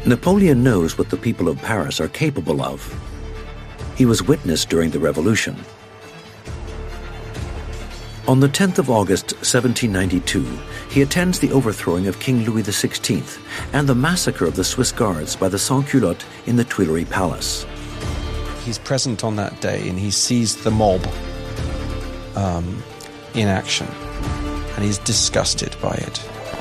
Napoleon knows what the people of Paris are capable of. He was witness during the Revolution. On the 10th of August, 1792, he attends the overthrowing of King Louis XVI and the massacre of the Swiss Guards by the Sans-Culottes in the Tuileries Palace. He's present on that day and he sees the mob in action, and he's disgusted by it.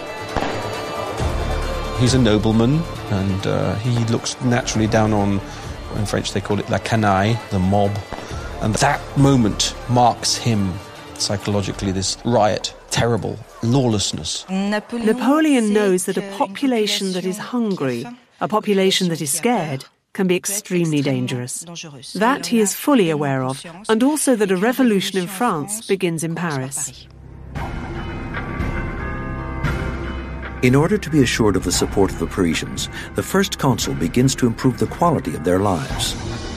He's a nobleman, and he looks naturally down on, in French they call it la canaille, the mob, and that moment marks him psychologically, this riot, terrible lawlessness. Napoleon knows that a population that is hungry, a population that is scared, can be extremely dangerous. That he is fully aware of, and also that a revolution in France begins in Paris. In order to be assured of the support of the Parisians, the first consul begins to improve the quality of their lives.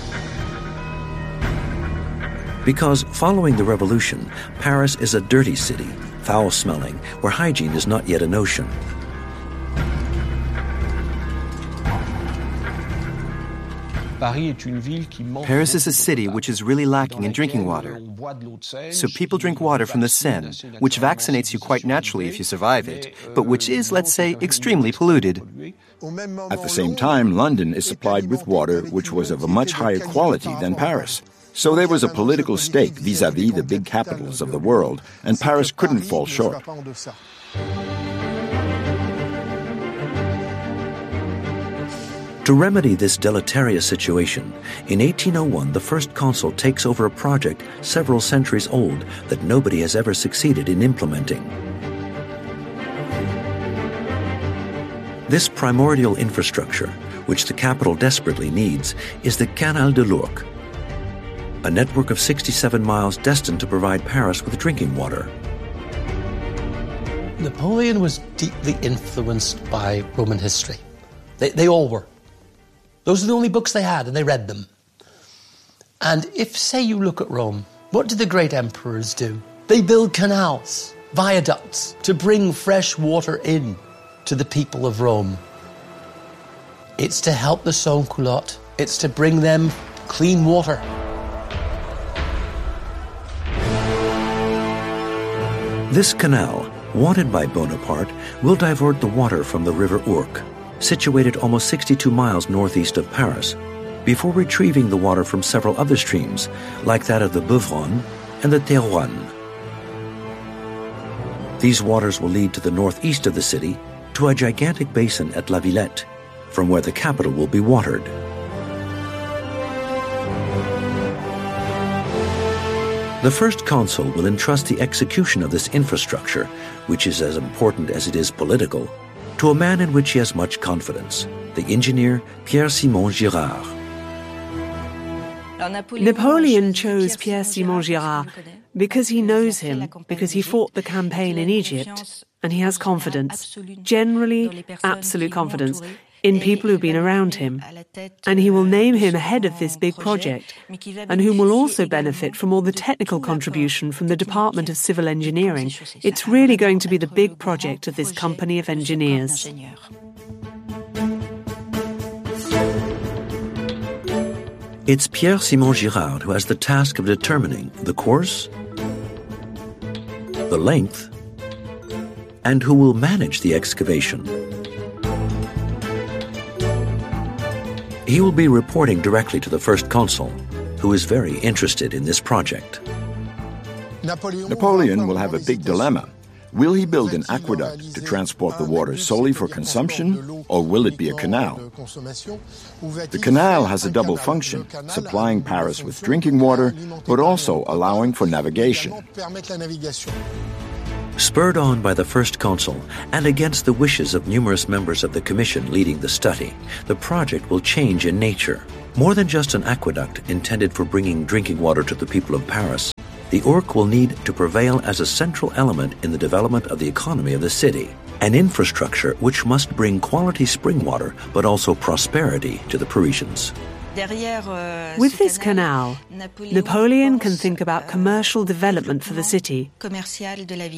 Because following the revolution, Paris is a dirty city, foul-smelling, where hygiene is not yet a notion. Paris is a city which is really lacking in drinking water. So people drink water from the Seine, which vaccinates you quite naturally if you survive it, but which is, let's say, extremely polluted. At the same time, London is supplied with water which was of a much higher quality than Paris. So there was a political stake vis-à-vis the big capitals of the world, and Paris couldn't fall short. To remedy this deleterious situation, in 1801 the first consul takes over a project several centuries old that nobody has ever succeeded in implementing. This primordial infrastructure, which the capital desperately needs, is the Canal de l'Ourcq, a network of 67 miles destined to provide Paris with drinking water. Napoleon was deeply influenced by Roman history. They all were. Those are the only books they had, and they read them. And if, say, you look at Rome, what did the great emperors do? They build canals, viaducts, to bring fresh water in to the people of Rome. It's to help the sans-culottes. It's to bring them clean water. This canal, wanted by Bonaparte, will divert the water from the river Ourcq, situated almost 62 miles northeast of Paris, before retrieving the water from several other streams, like that of the Beuvronne and the Thérouanne. These waters will lead to the northeast of the city, to a gigantic basin at La Villette, from where the capital will be watered. The first consul will entrust the execution of this infrastructure, which is as important as it is political, to a man in which he has much confidence, the engineer Pierre-Simon Girard. Napoleon chose Pierre-Simon Girard because he knows him, because he fought the campaign in Egypt, and he has confidence, generally absolute confidence, in people who've been around him. And he will name him head of this big project, and whom will also benefit from all the technical contribution from the Department of Civil Engineering. It's really going to be the big project of this company of engineers. It's Pierre-Simon Girard who has the task of determining the course, the length, and who will manage the excavation. He will be reporting directly to the first consul, who is very interested in this project. Napoleon will have a big dilemma. Will he build an aqueduct to transport the water solely for consumption, or will it be a canal? The canal has a double function, supplying Paris with drinking water, but also allowing for navigation. Spurred on by the first consul and against the wishes of numerous members of the commission leading the study, the project will change in nature. More than just an aqueduct intended for bringing drinking water to the people of Paris, the Ourcq will need to prevail as a central element in the development of the economy of the city, an infrastructure which must bring quality spring water but also prosperity to the Parisians. With this canal, Napoleon can think about commercial development for the city.